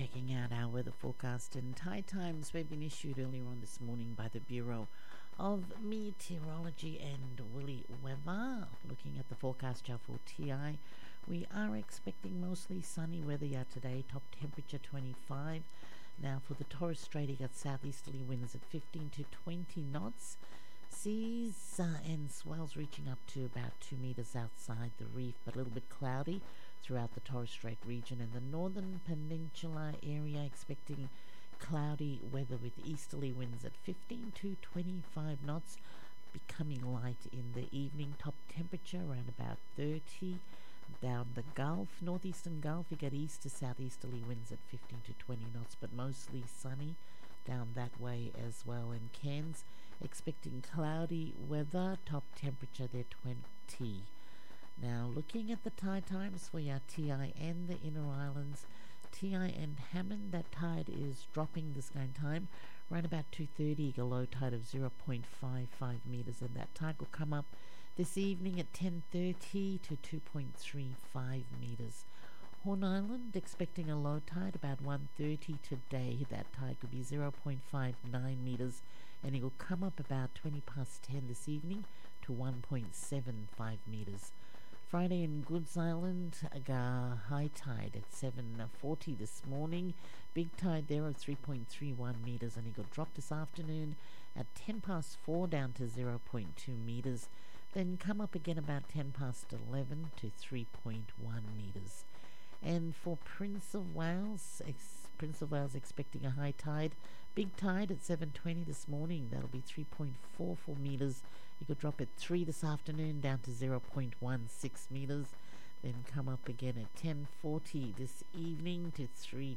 checking out our weather forecast and tide times. We've been issued earlier on this morning by the Bureau of Meteorology and Willy Weather. Looking at the forecast for TI, we are expecting mostly sunny weather today, top temperature 25. Now for the Torres Strait, you got southeasterly winds at 15 to 20 knots. Seas and swells reaching up to about 2 meters outside the reef, but a little bit cloudy throughout the Torres Strait region. And the northern peninsula area expecting cloudy weather with easterly winds at 15 to 25 knots, becoming light in the evening. Top temperature around about 30. Down the Gulf, northeastern Gulf, you get east to southeasterly winds at 15 to 20 knots, but mostly sunny down that way as well. In Cairns, expecting cloudy weather, top temperature there 20. Now looking at the tide times for your TI and the Inner Islands, TI and Hammond, that tide is dropping this kind of time around about 2:30, a low tide of 0.55 meters, and that tide will come up this evening at 10:30 to 2.35 meters. Horn Island expecting a low tide about 1:30 today. That tide could be 0.59 meters, and it will come up about 20 past 10 this evening to 1.75 meters. Friday in Goods Island, a high tide at 7:40 this morning. Big tide there of 3.31 meters, and it will drop this afternoon at 10 past 4 down to 0.2 meters. Then come up again about 10 past 11 to 3.1 meters. And for Prince of Wales expecting a high tide. Big tide at 7:20 this morning. That'll be 3.44 meters. You could drop at 3 this afternoon down to 0.16 meters. Then come up again at 10:40 this evening to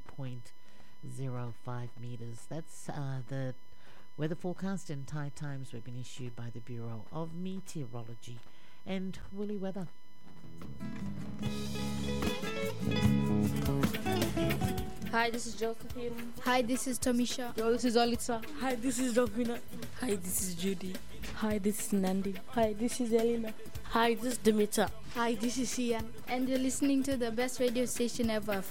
3.05 meters. That's the weather forecast and tide times we've been issued by the Bureau of Meteorology and Willy Weather. Hi, this is Josephine. Hi, this is Tamisha. Yo, this is Alitza. Hi, this is Ravina. Hi, this is Judy. Hi, this is Nandi. Hi, this is Elena. Hi, this is Dimitra. Hi, this is Ian. And you're listening to the best radio station ever.